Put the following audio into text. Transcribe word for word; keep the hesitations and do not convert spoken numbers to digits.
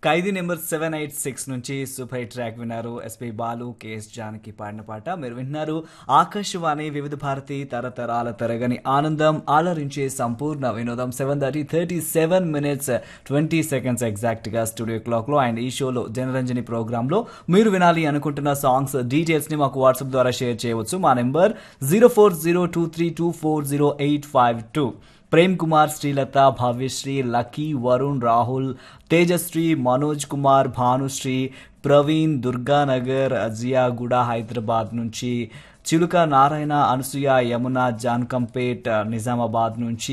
ఖైదీ number seven eight six నుంచి super hit track విన్నారు. SP Balu, KS Janaki పాడిన పాట మీరు విన్నారు. ఆకాశవాణి వివిధ భారతి తరతరాల తరగని ఆనందం ఆలరించే సంపూర్ణ వినోదం. Seven thirty thirty seven minutes twenty seconds exact గా స్టూడియో క్లాక్ లో. అండ్ ఈ షోలో జనరంజని ప్రోగ్రామ్ లో మీరు వినాలి అనుకుంటున్న సాంగ్స్ డీటెయిల్స్ ని మాకు వాట్సాప్ ద్వారా షేర్ చేయవచ్చు. మా number zero four zero two three two four zero eight five two. Prem Kumar, Srilatha, భావ్యశ్రీ, lucky, Varun, Rahul, Tejasri, Manoj Kumar, Bhanusri, Praveen, Durganagar, అజియాగూడ Hyderabad నుంచి, చిలుక నారాయణ, అనసూయ, యమున, జాన్కంపేట్ నిజామాబాద్ నుంచి,